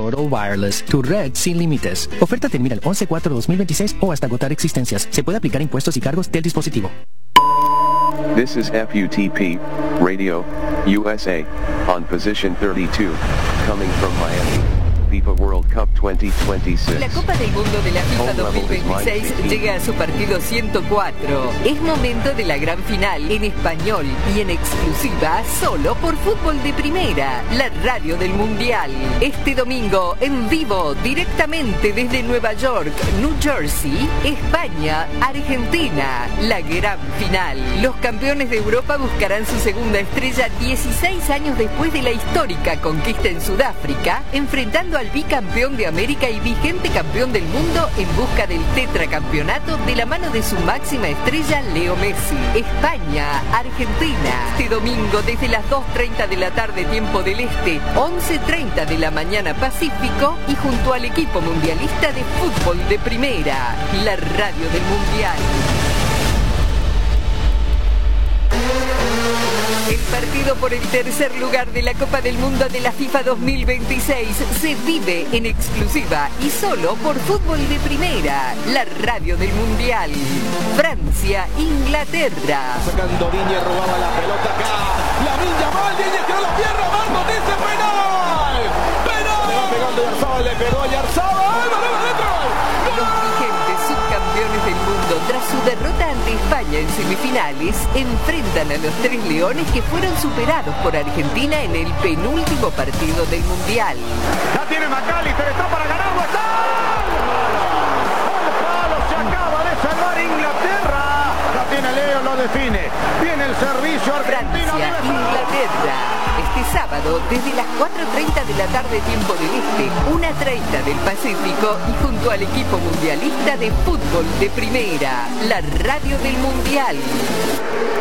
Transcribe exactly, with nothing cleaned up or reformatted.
Total Wireless, tu red sin límites. Oferta termina el once cuatro dos mil veintiséis o hasta agotar existencias. Se puede aplicar impuestos y cargos del dispositivo. This is F U T P, Radio, U S A, on position thirty-two, coming from Miami. FIFA World Cup veinte veintiséis. La Copa del Mundo de la FIFA dos mil veintiséis llega a su partido ciento cuatro. Es momento de la gran final en español y en exclusiva solo por Fútbol de Primera, la radio del Mundial. Este domingo en vivo directamente desde Nueva York, New Jersey, España, Argentina, la gran final. Los campeones de Europa buscarán su segunda estrella dieciséis años después de la histórica conquista en Sudáfrica, enfrentando al bicampeón de América y vigente campeón del mundo en busca del tetracampeonato de la mano de su máxima estrella Leo Messi. España, Argentina, este domingo desde las dos treinta de la tarde tiempo del Este, once treinta de la mañana Pacífico y junto al equipo mundialista de Fútbol de Primera, la radio del Mundial. El partido por el tercer lugar de la Copa del Mundo de la FIFA dos mil veintiséis se vive en exclusiva y solo por Fútbol de Primera, la radio del Mundial. Francia, Inglaterra. Sacando Diñe, robaba la pelota acá. La Villa mal, Diñe tiró la pierna, Marcos dice penal. ¡Penal! Le va pegando Yarzaba, le pegó a Yarzaba. ¡Ay, va adentro! Los vigentes subcampeones del mundo, tras su derrota ante España en semifinales, enfrentan a los tres leones que fueron superados por Argentina en el penúltimo partido del Mundial. La tiene McAllister, está para ganar, ¡está! ¡Al palo! Se acaba de salvar Inglaterra. La tiene Leo, lo define. Viene el servicio argentino. Francia, Inglaterra. Este sábado, desde las cuatro treinta de la tarde tiempo del Este, una treinta del Pacífico y junto al equipo mundialista de Fútbol de Primera, la radio del Mundial.